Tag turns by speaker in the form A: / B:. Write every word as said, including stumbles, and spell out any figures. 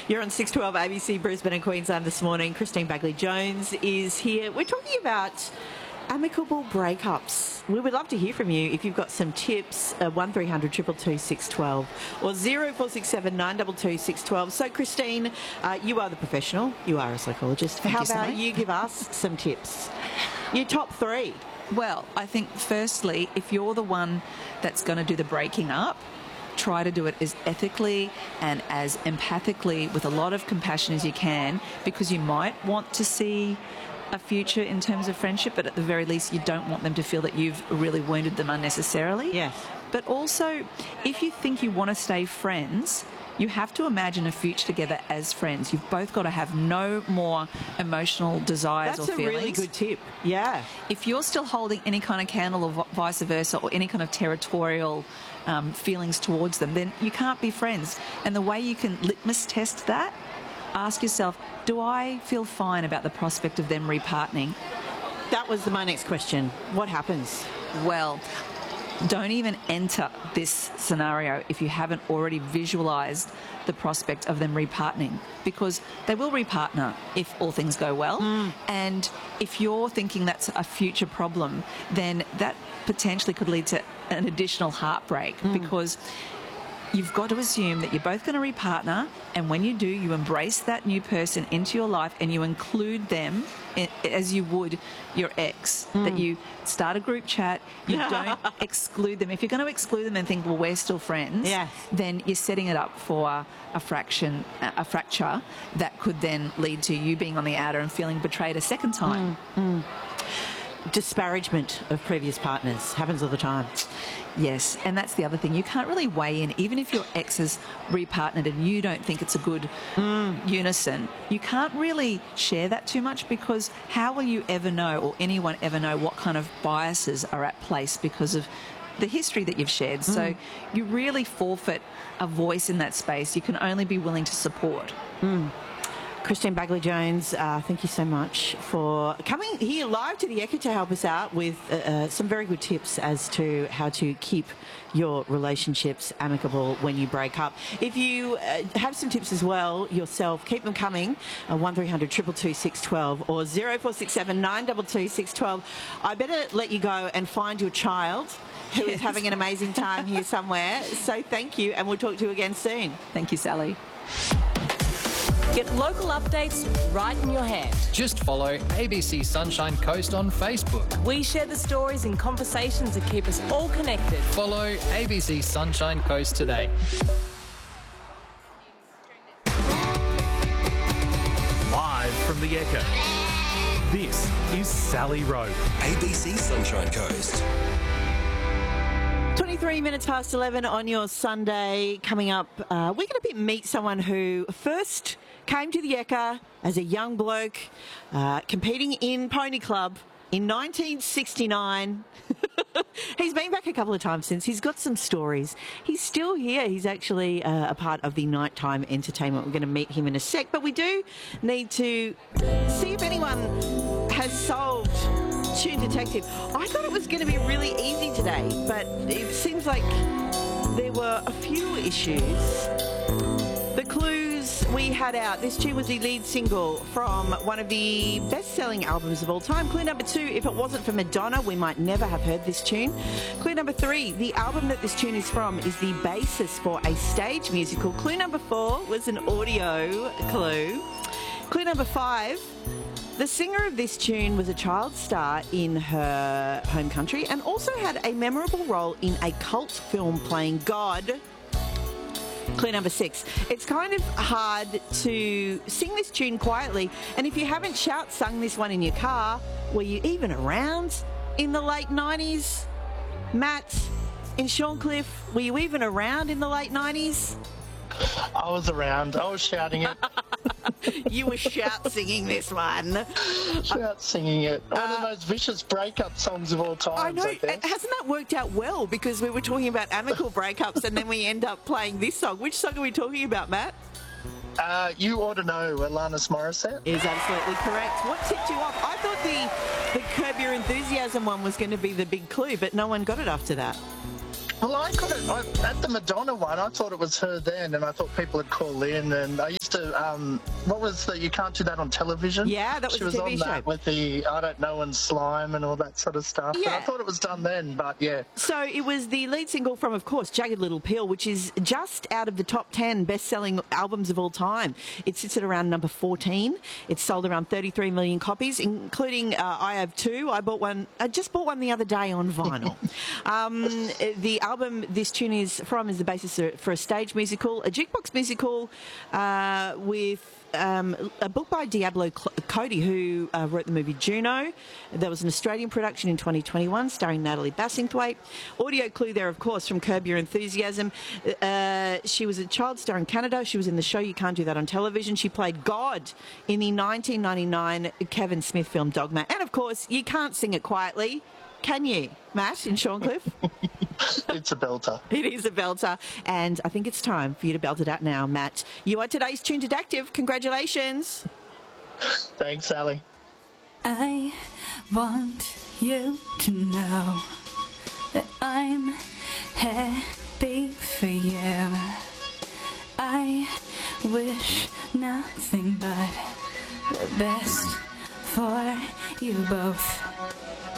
A: You're on six twelve A B C Brisbane and Queensland this morning. Christine Bagley-Jones is here. We're talking about amicable breakups. We would love to hear from you if you've got some tips. Uh, one three hundred two two two six one two or zero four six seven nine two two six one two. So, Christine, uh, you are the professional. You are a psychologist.
B: Thank
A: How
B: you,
A: about
B: Sally.
A: you give us some tips? Your top three.
B: Well, I think firstly, if you're the one that's going to do the breaking up, try to do it as ethically and as empathically with a lot of compassion as you can, because you might want to see a future in terms of friendship, but at the very least you don't want them to feel that you've really wounded them unnecessarily.
A: Yes.
B: But also, if you think you want to stay friends, you have to imagine a future together as friends. You've both got to have no more emotional desires
A: That's
B: or
A: a
B: feelings.
A: really good tip. Yeah.
B: If you're still holding any kind of candle or v- vice versa, or any kind of territorial um, feelings towards them, then you can't be friends. And the way you can litmus test that, ask yourself, do I feel fine about the prospect of them repartnering?
A: That was my next question. What happens?
B: Well, don't even enter this scenario if you haven't already visualised the prospect of them repartnering, because they will repartner if all things go well.
A: Mm.
B: And if you're thinking that's a future problem, then that potentially could lead to an additional heartbreak,
A: Mm.
B: because you've got to assume that you're both going to repartner, and when you do, you embrace that new person into your life and you include them in, as you would your ex.
A: Mm.
B: That you start a group chat, you don't exclude them. If you're going to exclude them and think, well, we're still friends,
A: Yes.
B: then you're setting it up for a fraction, a fracture that could then lead to you being on the outer and feeling betrayed a second time.
A: Mm. Mm. Disparagement of previous partners happens all the time.
B: Yes, and that's the other thing. You can't really weigh in, even if your ex has repartnered and you don't think it's a good mm. unison. You can't really share that too much, because how will you ever know, or anyone ever know, what kind of biases are at place because of the history that you've shared? Mm. So you really forfeit a voice in that space. You can only be willing to support.
A: Mm. Christine Bagley-Jones, uh, thank you so much for coming here live to the Ekka to help us out with uh, uh, some very good tips as to how to keep your relationships amicable when you break up. If you uh, have some tips as well yourself, keep them coming. Uh, one three hundred two two two six one two or zero four six seven nine two two six one two. I better let you go and find your child who yes. is having an amazing time here somewhere. So thank you, and we'll talk to you again soon.
B: Thank you, Sally.
C: Get local updates right in your hand.
D: Just follow A B C Sunshine Coast on Facebook.
C: We share the stories and conversations that keep us all connected.
D: Follow A B C Sunshine Coast today.
E: Live from the Ekka, this is Sally Rowe.
F: A B C Sunshine Coast.
A: twenty-three minutes past eleven on your Sunday. Coming up, uh, we're going to meet someone who first came to the Ekka as a young bloke, uh, competing in Pony Club in nineteen sixty-nine. He's been back a couple of times since. He's got some stories. He's still here. He's actually uh, a part of the nighttime entertainment. We're going to meet him in a sec, but we do need to see if anyone has solved Tune Detective. I thought it was going to be really easy today, but it seems like there were a few issues. The clues we had out. This tune was the lead single from one of the best-selling albums of all time. Clue number two, if it wasn't for Madonna, we might never have heard this tune. Clue number three, the album that this tune is from is the basis for a stage musical. Clue number four was an audio clue. Clue number five, the singer of this tune was a child star in her home country and also had a memorable role in a cult film playing God. Clue number six, it's kind of hard to sing this tune quietly, and if you haven't shout sung this one in your car, were you even around in the late nineties? Matt, in Shorncliffe, were you even around in the late nineties?
G: I was around. I was shouting it.
A: You were shout singing this one.
G: Shout singing it. One
A: Uh,
G: of the most vicious breakup songs of all time.
A: I know. Hasn't that worked out well? Because we were talking about amicable breakups and then we end up playing this song. Which song are we talking about, Matt?
G: Uh, you ought to know, Alanis Morissette.
A: Is absolutely correct. What tipped you off? I thought the, the Curb Your Enthusiasm one was going to be the big clue, but no one got it after that.
G: Well, I got it I, at the Madonna one. I thought it was her then, and I thought people would call in. And I used to to, um, what was the, you can't do that on television?
A: Yeah, that was
G: she
A: a
G: was
A: T V
G: on
A: show.
G: that with the, I don't know, and slime and all that sort of stuff.
A: Yeah.
G: But I thought it was done then, but yeah.
A: So it was the lead single from, of course, Jagged Little Pill, which is just out of the top ten best-selling albums of all time. It sits at around number fourteen. It's sold around thirty-three million copies, including uh, I have two. I bought one. I just bought one the other day on vinyl. um, the album this tune is from is the basis for a stage musical, a jukebox musical uh, with um, a book by Diablo Cody, who uh, wrote the movie Juno. There was an Australian production in twenty twenty-one starring Natalie Bassingthwaite. Audio clue there, of course, from Curb Your Enthusiasm. Uh, she was a child star in Canada. She was in the show You Can't Do That on Television. She played God in the nineteen ninety-nine Kevin Smith film Dogma. And, of course, you can't sing it quietly, can you, Matt, in Shorncliffe?
G: It's a belter.
A: It is a belter, and I think it's time for you to belt it out now, Matt. You are today's Tune Detective. Congratulations.
G: Thanks, Sally.
H: I want you to know that I'm happy for you. I wish nothing but the best for you both.